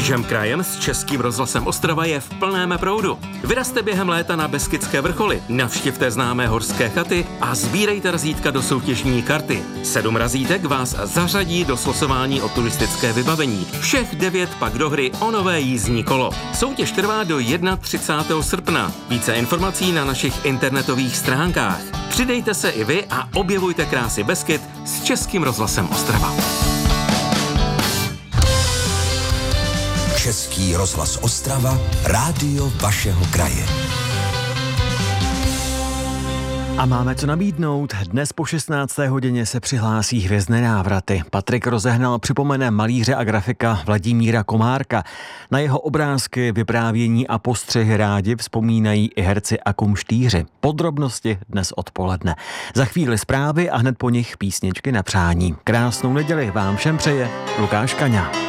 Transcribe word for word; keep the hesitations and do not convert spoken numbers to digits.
Žem krajem s Českým rozhlasem Ostrava je v plném proudu. Vyrazte během léta na Beskydské vrcholy, navštivte známé horské chaty a sbírejte razítka do soutěžní karty. Sedm razítek vás zařadí do slosování o turistické vybavení. Všech devět pak do hry o nové jízdní kolo. Soutěž trvá do třicátého prvního srpna. Více informací na našich internetových stránkách. Přidejte se i vy a objevujte krásy Beskyd s Českým rozhlasem Ostrava. Český rozhlas Ostrava, rádio vašeho kraje. A máme co nabídnout. Dnes po šestnácté hodině se přihlásí Hvězdné návraty. Patrik Rozehnal připomene malíře a grafika Vladimíra Komárka. Na jeho obrázky, vyprávění a postřehy rádi vzpomínají i herci a kumštýři. Podrobnosti dnes odpoledne. Za chvíli zprávy a hned po nich písničky na přání. Krásnou neděli vám všem přeje Lukáš Kaňa.